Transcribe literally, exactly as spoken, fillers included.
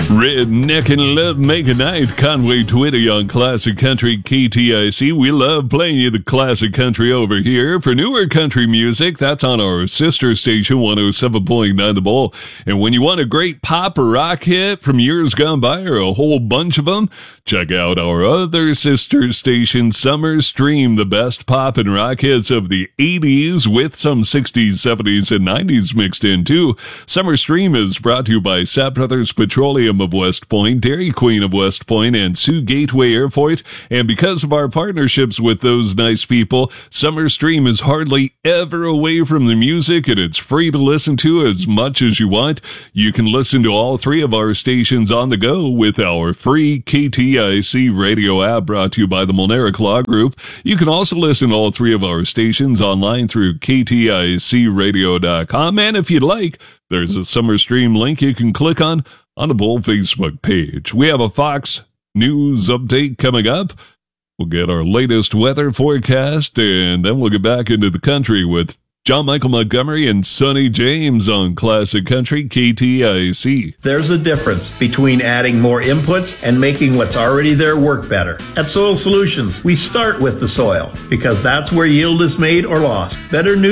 Redneck and Love Make a Night, Conway Twitty on Classic Country K T I C. We love playing you the classic country over here. For newer country music, that's on our sister station, one oh seven point nine The Bull. And when you want a great pop or rock hit from years gone by, or a whole bunch of them, check out our other sister station, Summer Stream, the best pop and rock hits of the eighties with some sixties, seventies, and nineties mixed in too. Summer Stream is brought to you by Sapp Brothers Petroleum of West Point, Dairy Queen of West Point, and Sioux Gateway Airport. And because of our partnerships with those nice people, Summer Stream is hardly ever away from the music, and it's free to listen to as much as you want. You can listen to all three of our stations on the go with our free K T I C radio app, brought to you by the Mulneric Law Group. You can also listen to all three of our stations online through K T I C radio dot com, and if you'd like, there's a Summer Stream link you can click on on the Bull Facebook page. We have a Fox News update coming up. We'll get our latest weather forecast, and then we'll get back into the country with John Michael Montgomery and Sonny James on Classic Country K T I C. There's a difference between adding more inputs and making what's already there work better. At Soil Solutions, we start with the soil because that's where yield is made or lost. Better